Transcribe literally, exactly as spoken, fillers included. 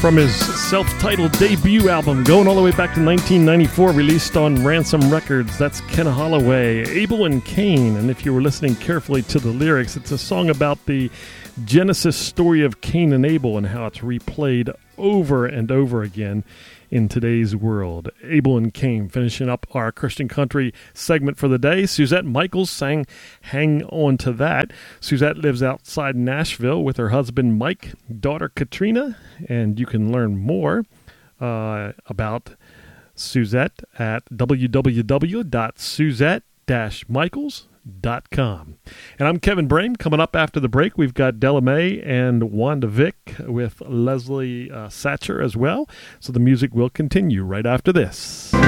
from his self-titled debut album, going all the way back to nineteen ninety-four, released on Ransom Records. That's Ken Holloway, Abel and Cain. And if you were listening carefully to the lyrics, it's a song about the Genesis story of Cain and Abel and how it's replayed over and over again in today's world. Abel and Cain, finishing up our Christian country segment for the day. Suzette Michaels sang Hang On to That. Suzette lives outside Nashville with her husband Mike, daughter Katrina, and you can learn more uh, about Suzette at w w w dot suzette dash michaels dot com. And I'm Kevin Brame. Coming up after the break, we've got Della Mae and Wanda Vick with Leslie uh, Satcher as well. So the music will continue right after this.